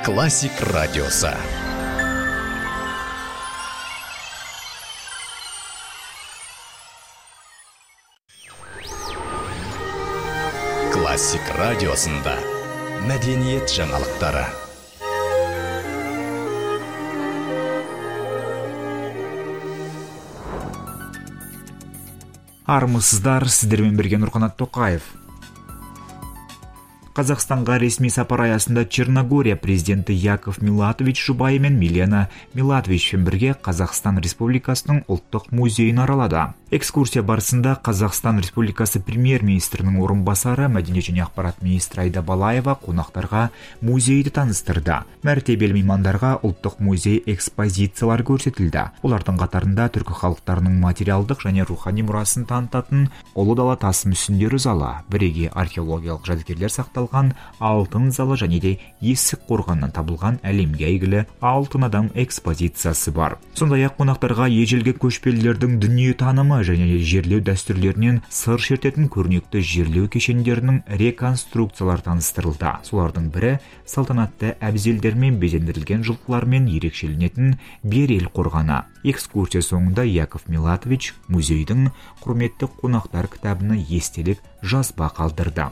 Классик радиосы. Классик радиосында мәдениет жаңалықтары. Армысыздар, сіздермен бірге Нұрқанат Тоқаев. Қазақстанға ресми сапар аясында Черногория президенті Яков Милатович жұбайы мен Милена Милатовичпен бірге Қазақстан Республикасының ұлттық музейін аралады. Экскурсия барысында Қазақстан Республикасы премьер-министрінің орынбасары, мәдениет және ақпарат министрі Айда Балаева қонақтарға музейді таныстырды. Мәртебелі меймандарға ұлттық музей экспозициялар көрсетілді. Олардың қатарында түркі халықтарының материалдық және рухани мұрасын танытатын Ұлы дала тасы мүсіндері залы, бірегей археологиялық жәдігерлер сақталған алтын залы және де есік қорғанынан табылған әлемге әйгілі алтын адам экспозициясы бар. Сондай-ақ қонақтарға ежелгі көшпелілердің дүниетанымы және жерлеу дәстүрлерінен сыр шертетін көрнекті жерлеу кешендерінің реконструкциялар таныстырылды. Солардың бірі салтанатты әбзелдермен безендірілген жылқылармен ерекшеленетін Берел қорғаны. Экскурсия соңында Яков Милатович музейдің құрметті қонақтар кітабына естелік жазба қалдырды.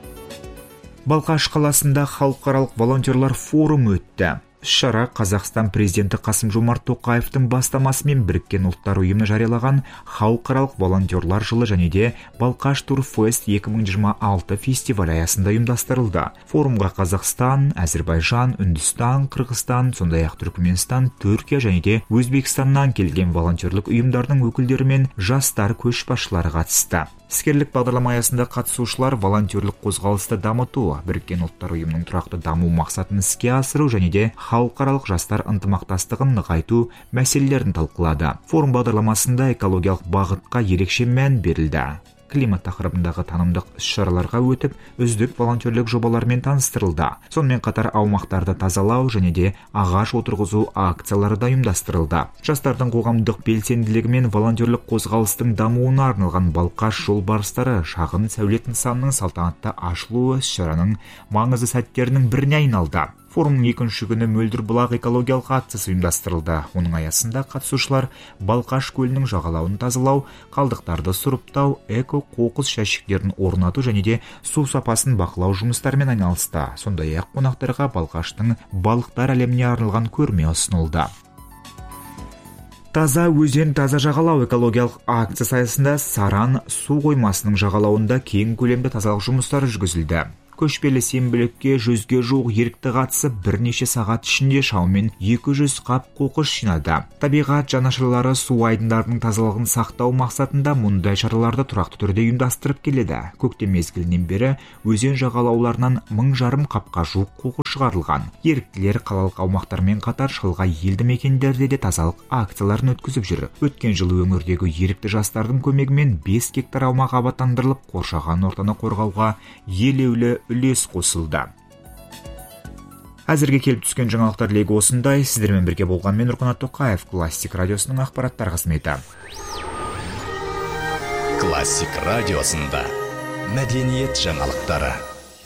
Балқаш қаласында халықаралық волонтерлар форумы өтті. Іс-шара Қазақстан президенті Қасым-Жомарт Тоқаевтың бастамасымен Біріккен ұлттар ұйымы жариялаған халықаралық волонтерлар жылы және де Балқаш Турфест 2026 фестиваль аясында ұйымдастырылды. Форумға Қазақстан, Әзербайжан, Үндістан, Қырғызстан, сондай-ақ Түркменстан, Түркия және де Өзбекстаннан келген волонтерлік ұйымдардың өкілдері мен жастар көшбасшылары қатысты. Іскерлік бағдарлама аясында қатысушылар волонтерлік қозғалысты дамыту, Біріккен ұлттар ұйымының тұрақты даму мақсатын іске асыру және де халықаралық жастар ынтымақтастығын нығайту мәселелерін талқылады. Форум бағдарламасында экологиялық бағытқа ерекше мән берілді. Климат тақырыбындағы танымдық іс-шараларға өтіп, үздік волонтерлік жобалармен таныстырылды. Сонымен қатар аумақтарды тазалау және де ағаш отырғызу акциялары да ұйымдастырылды. Жастардың қоғамдық белсенділігі мен волонтерлік қозғалыстың дамуына арналған Балқаш жолбарыстары шағын сәулет нысанының салтанатты ашылуы іс-шараның маңызды сәттерінің біріне айналды. Форумның екінші күні Мөлдір бұлақ экологиялық акциясы ұйымдастырылды. Оның аясында қатысушылар Балқаш көлінің жағалауын тазалау, қалдықтарды сұрыптау, эко-қоқыс жәшіктерін орнату және де су сапасын бақылау жұмыстарымен айналысты. Сондай-ақ қонақтарға Балқаштың балықтар әлеміне арналған көрме ұсынылды. Таза өзен, таза жағалау экологиялық акциясы аясында Саран су қоймасының жағалауында кең көлемді тазалық жұмыстары жүргізілді. Көшпелі сенбілікке 100-ге жуық ерікті қатысып, бірнеше сағат ішінде шамамен 200 қап қоқыс жинады. Табиғат жанашырлары су айдындарының тазалығын сақтау мақсатында мұндай шараларды тұрақты түрде ұйымдастырып келеді. Көктем мезгілінен бері өзен жағалауларынан 1000 қапқа жуық қоқыс шығарылған. Еріктілер қалалық аумақтармен қатар шалғай елді мекендерде де тазалық акцияларын өткізіп жүр. Өткен жылы өңірдегі ерікті жастардың көмегімен 5 гектар аумақ абаттандырылып, қоршаған ортаны қорғауға елеулі үлес қосылды. Әзірге келіп түскен жаңалықтар легі осындай. Сіздермен бірге болған мен Нұрқанат Тоқаев, Классик радиосының ақпараттар қызметі. Классик радиосында мәдениет жаңалықтары.